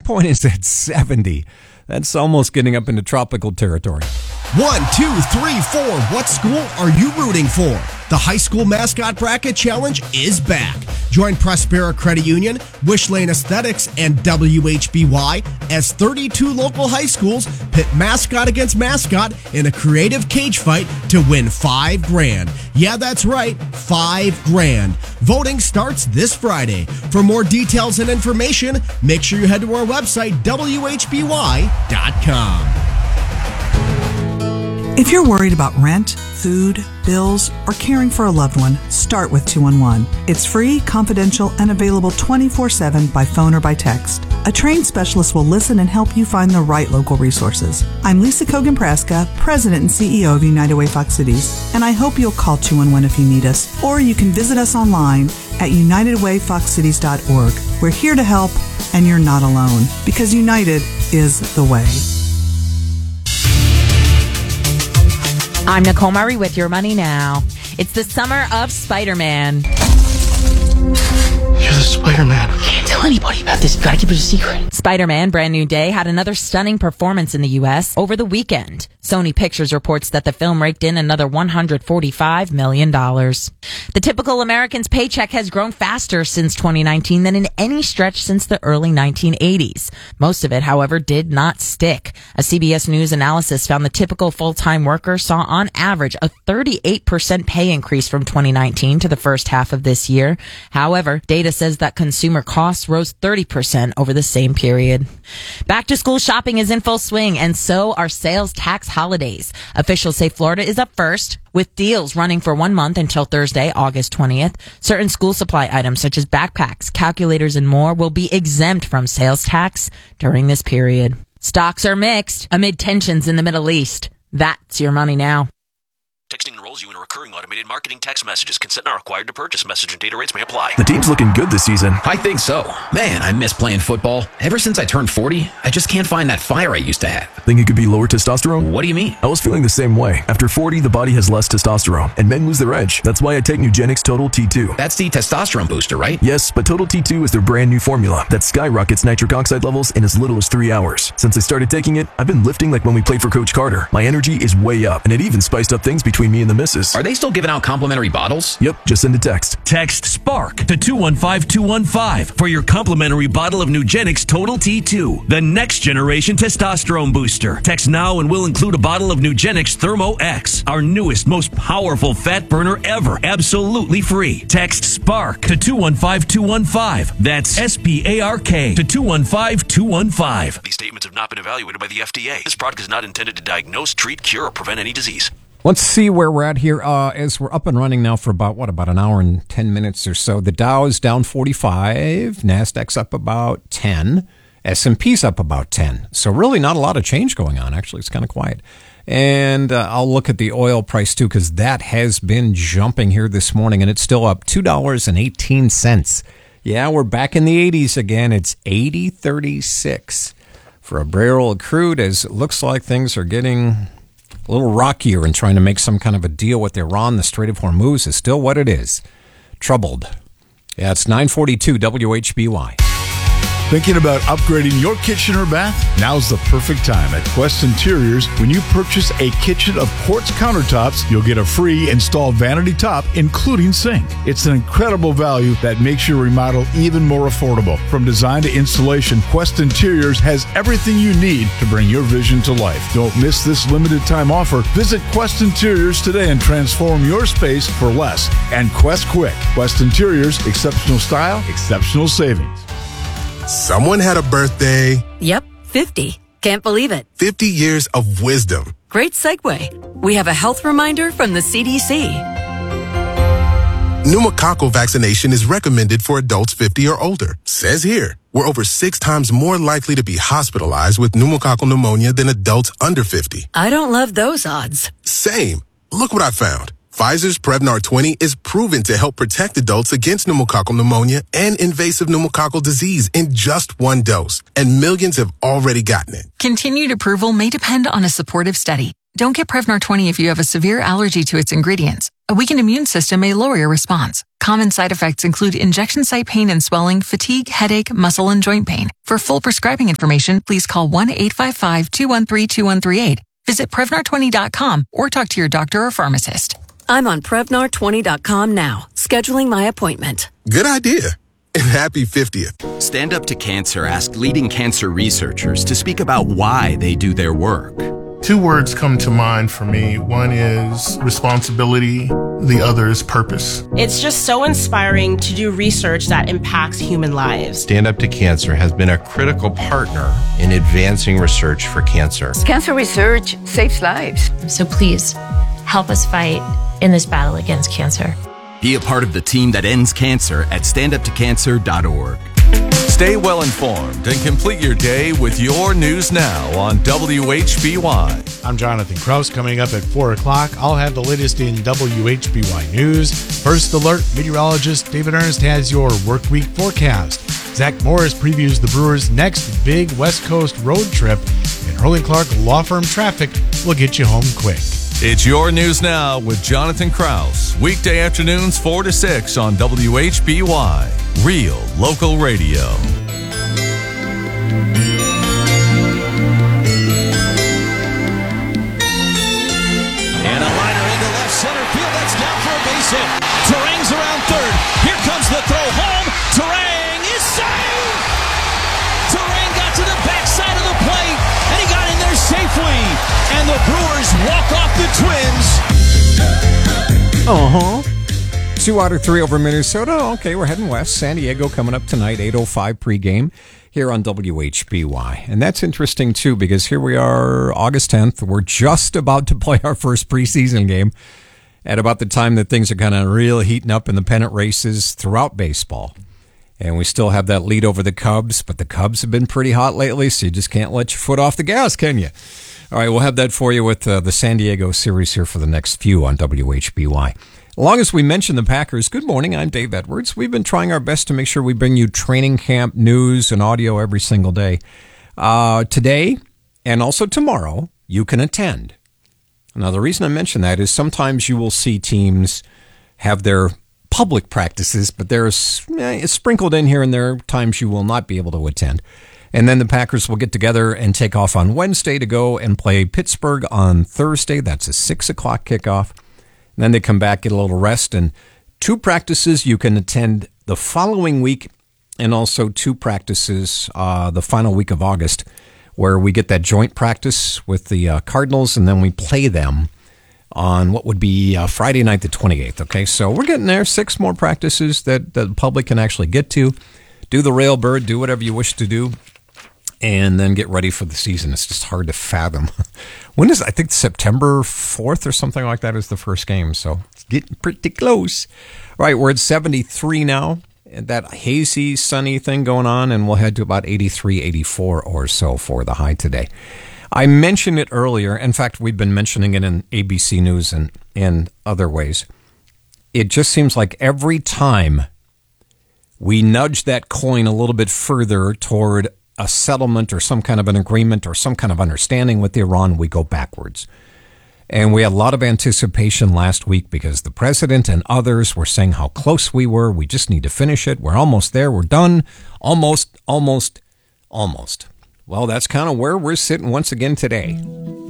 point is at 70. That's almost getting up into tropical territory. 1, 2, 3, 4. What school are you rooting for? The High School Mascot Bracket Challenge is back. Join Prospera Credit Union, Wish Lane Aesthetics, and WHBY as 32 local high schools pit mascot against mascot in a creative cage fight to win $5,000. Yeah, that's right, $5,000. Voting starts this Friday. For more details and information, make sure you head to our website, WHBY.com. If you're worried about rent, food, bills, or caring for a loved one, start with 211. It's free, confidential, and available 24/7 by phone or by text. A trained specialist will listen and help you find the right local resources. I'm Lisa Kogan-Praska, President and CEO of United Way Fox Cities, and I hope you'll call 211 if you need us, or you can visit us online at unitedwayfoxcities.org. We're here to help, and you're not alone, because United is the way. I'm Nicole Murray with Your Money Now. It's the summer of Spider-Man. You're the Spider-Man. Can't tell anybody about this. You gotta keep it a secret. Spider-Man Brand New Day had another stunning performance in the U.S. over the weekend. Sony Pictures reports that the film raked in another $145 million. The typical American's paycheck has grown faster since 2019 than in any stretch since the early 1980s. Most of it, however, did not stick. A CBS News analysis found the typical full-time worker saw on average a 38% pay increase from 2019 to the first half of this year. However, data says that consumer costs rose 30% over the same period. Back-to-school shopping is in full swing, and so are sales tax holidays. Officials say Florida is up first, with deals running for 1 month until Thursday, August 20th. Certain school supply items such as backpacks, calculators, and more will be exempt from sales tax during this period. Stocks are mixed amid tensions in the Middle East. That's Your Money Now. Texting enrolls you in a recurring automated marketing text messages. Consent not required to purchase. Message and data rates may apply. The team's looking good this season. I think so. Man, I miss playing football. Ever since I turned 40, I just can't find that fire I used to have. Think it could be lower testosterone? What do you mean? I was feeling the same way. After 40, the body has less testosterone, and men lose their edge. That's why I take Nugenix Total T2. That's the testosterone booster, right? Yes, but Total T2 is their brand new formula that skyrockets nitric oxide levels in as little as 3 hours. Since I started taking it, I've been lifting like when we played for Coach Carter. My energy is way up, and it even spiced up things between me and the missus. Are they still giving out complimentary bottles? Yep, just send a text. Text SPARK to 215-215 for your complimentary bottle of Nugenix Total T2, the next generation testosterone booster. Text now and we'll include a bottle of Nugenix Thermo X, our newest, most powerful fat burner ever, absolutely free. Text SPARK to 215-215. That's SPARK to 215-215. These statements have not been evaluated by the FDA. This product is not intended to diagnose, treat, cure, or prevent any disease. Let's see where we're at here as we're up and running now for about an hour and 10 minutes or so. The Dow is down 45, NASDAQ's up about 10, S&P's up about 10. So really not a lot of change going on. Actually, it's kind of quiet. And I'll look at the oil price too, because that has been jumping here this morning, and it's still up $2.18. Yeah, we're back in the 80s again. It's 80.36 for a barrel of crude, as it looks like things are getting a little rockier and trying to make some kind of a deal with Iran. The Strait of Hormuz is still what it is. Troubled. Yeah, it's 942 WHBY. Thinking about upgrading your kitchen or bath? Now's the perfect time at Quest Interiors. When you purchase a kitchen of quartz countertops, you'll get a free installed vanity top, including sink. It's an incredible value that makes your remodel even more affordable. From design to installation, Quest Interiors has everything you need to bring your vision to life. Don't miss this limited time offer. Visit Quest Interiors today and transform your space for less. And Quest Quick. Quest Interiors, exceptional style, exceptional savings. Someone had a birthday. Yep, 50. Can't believe it. 50 years of wisdom. Great segue. We have a health reminder from the CDC. Pneumococcal vaccination is recommended for adults 50 or older. Says here, we're over 6 times more likely to be hospitalized with pneumococcal pneumonia than adults under 50. I don't love those odds. Same. Look what I found. Pfizer's Prevnar 20 is proven to help protect adults against pneumococcal pneumonia and invasive pneumococcal disease in just 1 dose, and millions have already gotten it. Continued approval may depend on a supportive study. Don't get Prevnar 20 if you have a severe allergy to its ingredients. A weakened immune system may lower your response. Common side effects include injection site pain and swelling, fatigue, headache, muscle, and joint pain. For full prescribing information, please call 1-855-213-2138. Visit Prevnar20.com or talk to your doctor or pharmacist. I'm on Prevnar20.com now, scheduling my appointment. Good idea. And happy 50th. Stand Up to Cancer asked leading cancer researchers to speak about why they do their work. Two words come to mind for me. One is responsibility. The other is purpose. It's just so inspiring to do research that impacts human lives. Stand Up to Cancer has been a critical partner in advancing research for cancer. Cancer research saves lives. So please, help us fight in this battle against cancer. Be a part of the team that ends cancer at standuptocancer.org. Stay well informed and complete your day with your news now on WHBY. I'm Jonathan Kraus. Coming up at 4 o'clock, I'll have the latest in WHBY news. First alert, meteorologist David Ernst has your workweek forecast. Zach Morris previews the Brewers' next big West Coast road trip, and Hurley Clark Law Firm Traffic will get you home quick. It's your news now with Jonathan Kraus. Weekday afternoons 4 to 6 on WHBY. Real local radio. And a liner into left center field. That's down for a base hit. Turang's around third. Here comes the throw home. Turang is safe! Turang got to the backside of the plate, and he got in there safely. And the Brewers walk off the Twins. 2 out of 3 over Minnesota. Okay, we're heading west. San Diego coming up tonight, 8:05 pregame here on WHBY. And that's interesting, too, because here we are, August 10th. We're just about to play our first preseason game at about the time that things are kind of really heating up in the pennant races throughout baseball. And we still have that lead over the Cubs, but the Cubs have been pretty hot lately, so you just can't let your foot off the gas, can you? All right, we'll have that for you with the San Diego series here for the next few on WHBY. As long as we mention the Packers, good morning, I'm Dave Edwards. We've been trying our best to make sure we bring you training camp news and audio every single day. Today and also tomorrow, you can attend. Now, the reason I mention that is sometimes you will see teams have their public practices, but there's sprinkled in here and there are times you will not be able to attend. And then the Packers will get together and take off on Wednesday to go and play Pittsburgh on Thursday. That's a 6 o'clock kickoff. And then they come back, get a little rest, and 2 practices you can attend the following week, and also 2 practices the final week of August, where we get that joint practice with the Cardinals, and then we play them on what would be Friday night, the 28th. Okay, so we're getting there. 6 more practices that the public can actually get to. Do the railbird, do whatever you wish to do, and then get ready for the season. It's just hard to fathom. When is, I think September 4th or something like that is the first game, so it's getting pretty close. All right, we're at 73 now, and that hazy, sunny thing going on, and we'll head to about 83, 84 or so for the high today. I mentioned it earlier. In fact, we've been mentioning it in ABC News and in other ways. It just seems like every time we nudge that coin a little bit further toward a settlement or some kind of an agreement or some kind of understanding with Iran, we go backwards. And we had a lot of anticipation last week because the president and others were saying how close we were. We just need to finish it. We're almost there. We're done. Almost. Well, that's kind of where we're sitting once again today.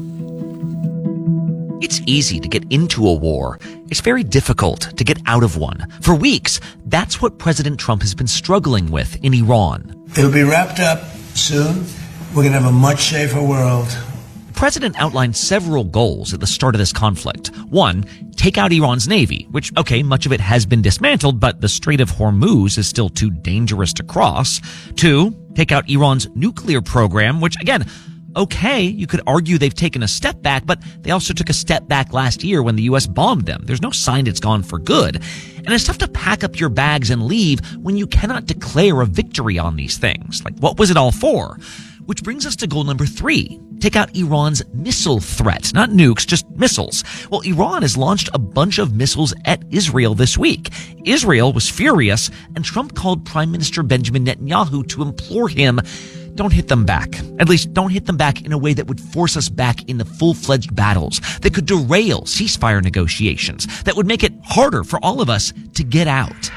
It's easy to get into a war. It's very difficult to get out of one. For weeks, that's what President Trump has been struggling with in Iran. It'll be wrapped up soon. We're going to have a much safer world. The president outlined several goals at the start of this conflict. 1, take out Iran's navy, which, okay, much of it has been dismantled, but the Strait of Hormuz is still too dangerous to cross. 2, take out Iran's nuclear program, which, again, okay, you could argue they've taken a step back, but they also took a step back last year when the U.S. bombed them. There's no sign it's gone for good. And it's tough to pack up your bags and leave when you cannot declare a victory on these things. Like, what was it all for? Which brings us to goal number 3. Take out Iran's missile threat. Not nukes, just missiles. Well, Iran has launched a bunch of missiles at Israel this week. Israel was furious, and Trump called Prime Minister Benjamin Netanyahu to implore him don't hit them back. At least don't hit them back in a way that would force us back into full-fledged battles, that could derail ceasefire negotiations, that would make it harder for all of us to get out.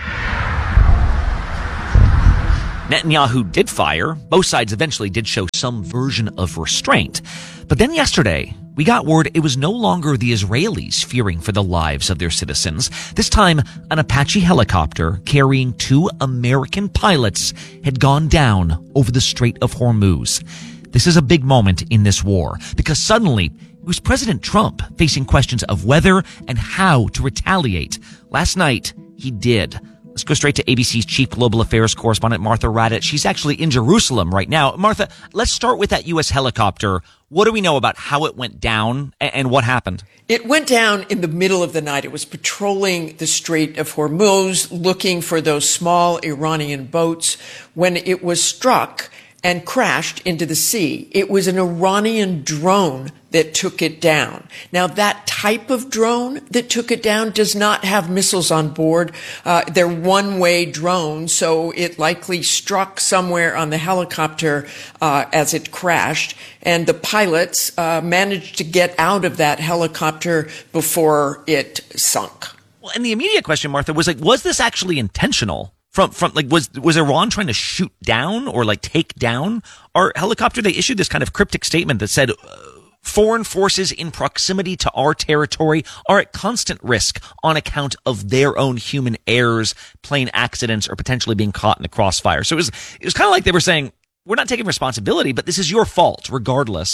Netanyahu did fire. Both sides eventually did show some version of restraint. But then yesterday, we got word it was no longer the Israelis fearing for the lives of their citizens. This time, an Apache helicopter carrying 2 American pilots had gone down over the Strait of Hormuz. This is a big moment in this war because suddenly it was President Trump facing questions of whether and how to retaliate. Last night, he did. Let's go straight to ABC's chief global affairs correspondent, Martha Raddatz. She's actually in Jerusalem right now. Martha, let's start with that U.S. helicopter. What do we know about how it went down and what happened? It went down in the middle of the night. It was patrolling the Strait of Hormuz, looking for those small Iranian boats when it was struck and crashed into the sea. It was an Iranian drone that took it down. Now, that type of drone that took it down does not have missiles on board. They're one-way drones, so it likely struck somewhere on the helicopter as it crashed, and the pilots managed to get out of that helicopter before it sunk. Well, and the immediate question, Martha, was was this actually intentional? From was Iran trying to shoot down or take down our helicopter? They issued this kind of cryptic statement that said foreign forces in proximity to our territory are at constant risk on account of their own human errors, plane accidents, or potentially being caught in the crossfire. So it was kind of like they were saying, we're not taking responsibility, but this is your fault regardless.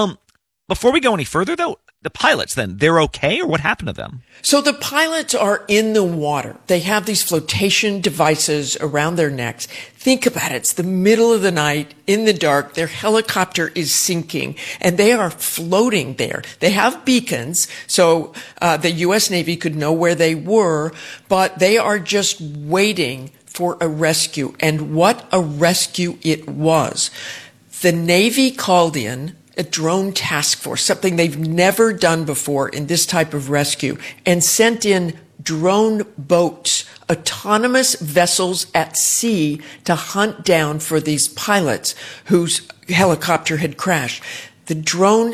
Before we go any further though, the pilots then, they're okay, or what happened to them? So the pilots are in the water. They have these flotation devices around their necks. Think about it. It's the middle of the night, in the dark. Their helicopter is sinking, and they are floating there. They have beacons, so the U.S. Navy could know where they were, but they are just waiting for a rescue. And what a rescue it was. The Navy called in a drone task force, something they've never done before in this type of rescue, and sent in drone boats, autonomous vessels at sea to hunt down for these pilots whose helicopter had crashed. The drone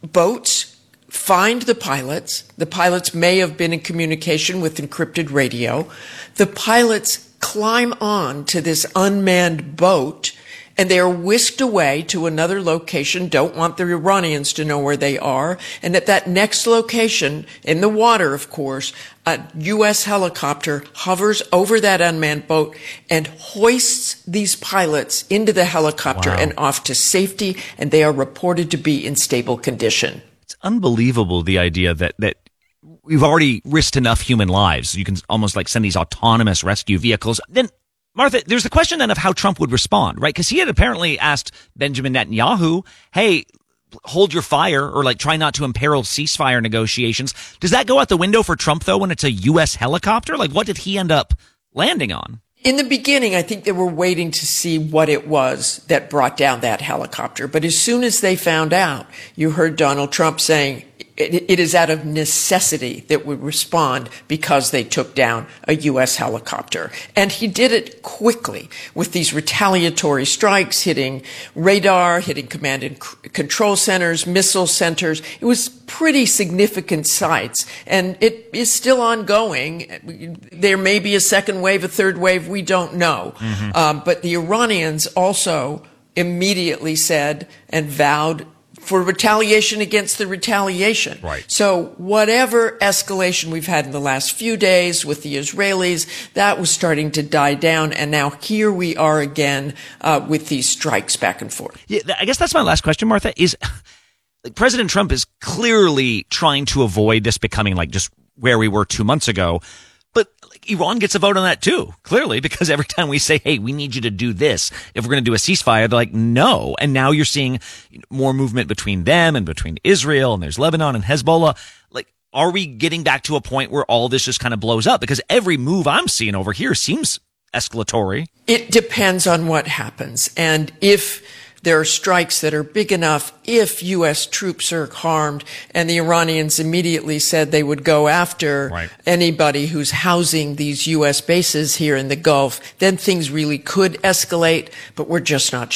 boats find the pilots. The pilots may have been in communication with encrypted radio. The pilots climb on to this unmanned boat, and they are whisked away to another location, don't want the Iranians to know where they are. And at that next location, in the water, of course, a U.S. helicopter hovers over that unmanned boat and hoists these pilots into the helicopter and off to safety, and they are reported to be in stable condition. It's unbelievable, the idea that we've already risked enough human lives. You can almost send these autonomous rescue vehicles. Then, Martha, there's the question then of how Trump would respond, right? Because he had apparently asked Benjamin Netanyahu, hey, hold your fire, or try not to imperil ceasefire negotiations. Does that go out the window for Trump, though, when it's a U.S. helicopter? What did he end up landing on? In the beginning, I think they were waiting to see what it was that brought down that helicopter. But as soon as they found out, you heard Donald Trump saying, it is out of necessity that we respond because they took down a U.S. helicopter. And he did it quickly with these retaliatory strikes, hitting radar, hitting command and control centers, missile centers. It was pretty significant sites, and it is still ongoing. There may be a second wave, a third wave, we don't know. But the Iranians also immediately said and vowed for retaliation against the retaliation. Right. So whatever escalation we've had in the last few days with the Israelis, that was starting to die down. And now here we are again with these strikes back and forth. Yeah, I guess that's my last question, Martha, is President Trump is clearly trying to avoid this becoming just where we were 2 months ago. But Iran gets a vote on that too, clearly, because every time we say, hey, we need you to do this, if we're going to do a ceasefire, they're like, no. And now you're seeing more movement between them and between Israel, and there's Lebanon and Hezbollah. Are we getting back to a point where all this just kind of blows up? Because every move I'm seeing over here seems escalatory. It depends on what happens. And if there are strikes that are big enough, if U.S. troops are harmed, and the Iranians immediately said they would go after anybody who's housing these U.S. bases here in the Gulf, then things really could escalate, but we're just not sure.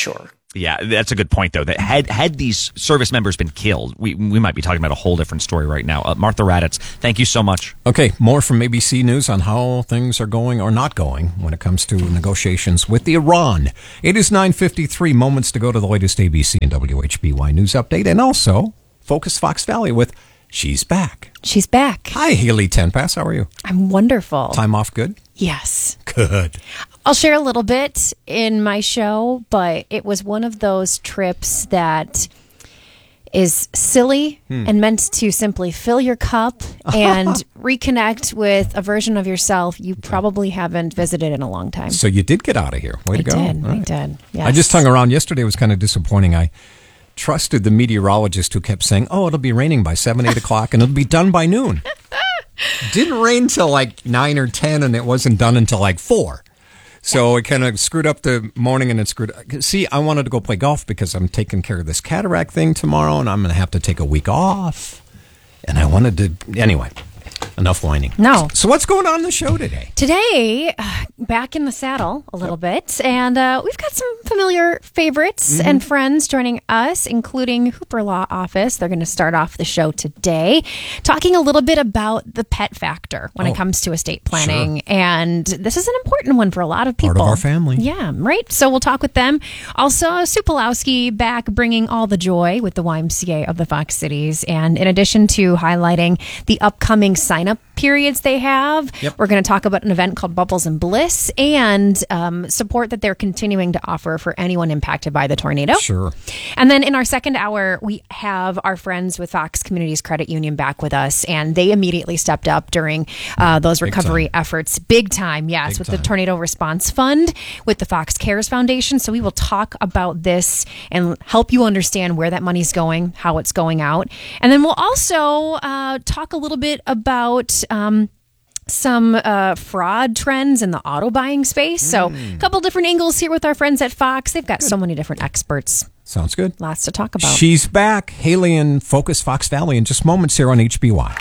Yeah, that's a good point, though. That had these service members been killed, we might be talking about a whole different story right now. Martha Raddatz, thank you so much. Okay, more from ABC News on how things are going or not going when it comes to negotiations with Iran. It is 9:53, moments to go to the latest ABC and WHBY News update, and also Focus Fox Valley with She's Back. She's back. Hi, Haley Tenpass. How are you? I'm wonderful. Time off good? Yes. Good. I'll share a little bit in my show, but it was one of those trips that is silly and meant to simply fill your cup and reconnect with a version of yourself you probably haven't visited in a long time. So you did get out of here. Way to go. I did. Yes. I just hung around yesterday. It was kind of disappointing. I trusted the meteorologist who kept saying, it'll be raining by 7, 8 o'clock and it'll be done by noon. Didn't rain till like 9 or 10 and it wasn't done until like 4. So it kind of screwed up the morning and it screwed. See, I wanted to go play golf because I'm taking care of this cataract thing tomorrow and I'm going to have to take a week off. And I wanted to, anyway, enough whining. No. So what's going on in the show today? Today, back in the saddle a little bit, and we've got some familiar favorites and friends joining us, including Hooper Law Office. They're going to start off the show today talking a little bit about the pet factor when it comes to estate planning. Sure. And this is an important one for a lot of people. Part of our family. Yeah, right? So we'll talk with them. Also, Sue Pulowski back bringing all the joy with the YMCA of the Fox Cities. And in addition to highlighting the upcoming sign-up periods they have, we're going to talk about an event called Bubbles and Bliss and support that they're continuing to offer for anyone impacted by the tornado. Sure. And then in our second hour, we have our friends with Fox Communities Credit Union back with us, and they immediately stepped up during those recovery efforts. Big time, yes, with the Tornado Response Fund, with the Fox Cares Foundation. So we will talk about this and help you understand where that money's going, how it's going out. And then we'll also talk a little bit about some fraud trends in the auto buying space. So a couple different angles here with our friends at Fox. They've got so many different experts. Sounds good. Lots to talk about. She's back. Haley and Focus Fox Valley in just moments here on HBY.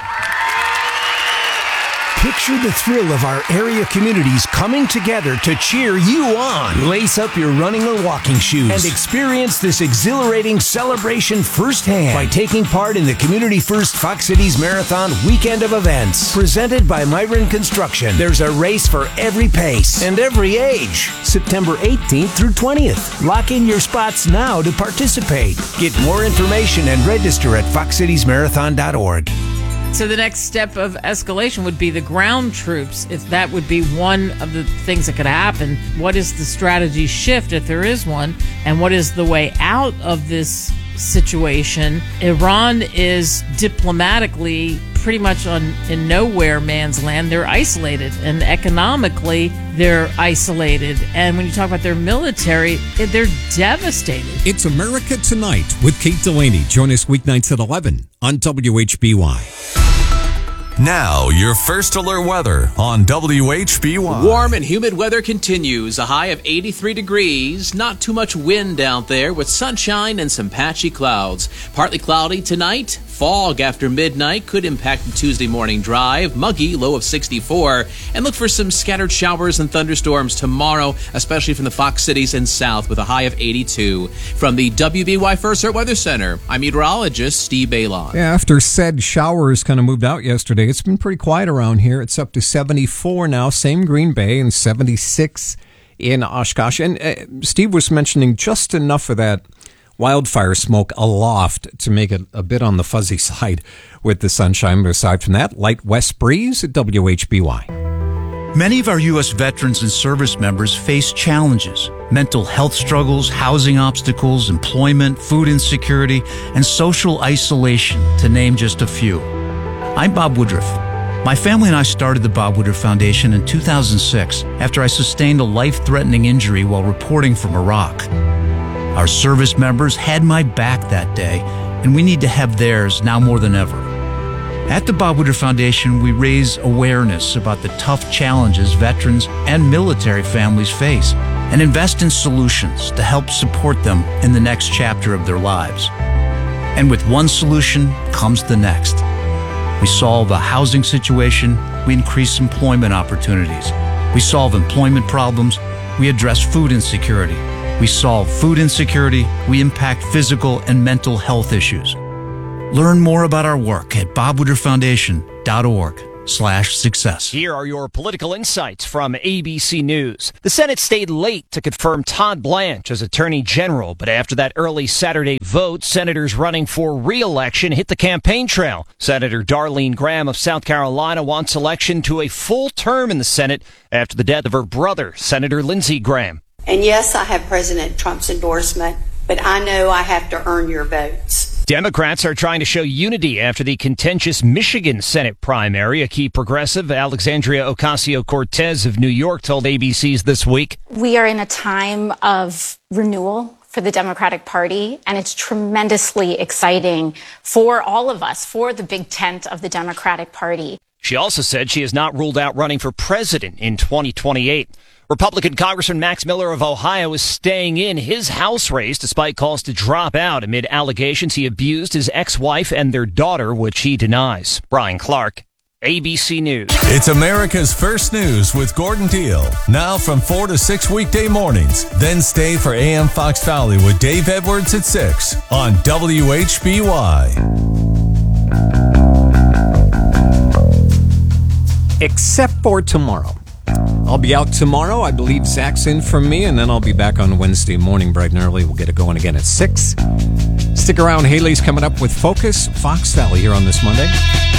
Picture the thrill of our area communities coming together to cheer you on. Lace up your running or walking shoes and experience this exhilarating celebration firsthand by taking part in the Community First Fox Cities Marathon weekend of events. Presented by Myron Construction, there's a race for every pace and every age. September 18th through 20th. Lock in your spots now to participate. Get more information and register at foxcitiesmarathon.org. So the next step of escalation would be the ground troops. If that would be one of the things that could happen, what is the strategy shift if there is one? And what is the way out of this situation? Iran is diplomatically pretty much in nowhere man's land. They're isolated, and economically they're isolated. And when you talk about their military, they're devastated. It's America Tonight with Kate Delaney. Join us weeknights at 11 on WHBY. Now, your first alert weather on WHBY. Warm and humid weather continues. A high of 83 degrees. Not too much wind out there with sunshine and some patchy clouds. Partly cloudy tonight. Fog after midnight could impact the Tuesday morning drive. Muggy, low of 64. And look for some scattered showers and thunderstorms tomorrow, especially from the Fox Cities and south with a high of 82. From the WBY First Alert Weather Center, I'm meteorologist Steve Baylon. Yeah, after said showers kind of moved out yesterday, it's been pretty quiet around here. It's up to 74 now, same Green Bay, and 76 in Oshkosh. And Steve was mentioning just enough of that wildfire smoke aloft to make it a bit on the fuzzy side with the sunshine. But aside from that, light west breeze at WHBY. Many of our U.S. veterans and service members face challenges: mental health struggles, housing obstacles, employment, food insecurity, and social isolation, to name just a few. I'm Bob Woodruff. My family and I started the Bob Woodruff Foundation in 2006 after I sustained a life-threatening injury while reporting from Iraq. Our service members had my back that day, and we need to have theirs now more than ever. At the Bob Woodruff Foundation, we raise awareness about the tough challenges veterans and military families face and invest in solutions to help support them in the next chapter of their lives. And with one solution comes the next. We solve a housing situation, we increase employment opportunities. We solve employment problems, we address food insecurity. We solve food insecurity. We impact physical and mental health issues. Learn more about our work at bobwooderfoundation.org/success. Here are your political insights from ABC News. The Senate stayed late to confirm Todd Blanche as Attorney General, but after that early Saturday vote, senators running for re-election hit the campaign trail. Senator Darlene Graham of South Carolina wants election to a full term in the Senate after the death of her brother, Senator Lindsey Graham. And yes, I have President Trump's endorsement, but I know I have to earn your votes. Democrats are trying to show unity after the contentious Michigan Senate primary. A key progressive, Alexandria Ocasio-Cortez of New York, told ABC's This Week. We are in a time of renewal for the Democratic Party, and it's tremendously exciting for all of us, for the big tent of the Democratic Party. She also said she has not ruled out running for president in 2028. Republican Congressman Max Miller of Ohio is staying in his House race despite calls to drop out amid allegations he abused his ex-wife and their daughter, which he denies. Brian Clark, ABC News. It's America's First News with Gordon Deal. Now from 4 to 6 weekday mornings. Then stay for AM Fox Valley with Dave Edwards at 6 on WHBY. Except for tomorrow. I'll be out tomorrow. I believe Zach's in for me, and then I'll be back on Wednesday morning bright and early. We'll get it going again at 6. Stick around. Haley's coming up with Focus Fox Valley here on this Monday.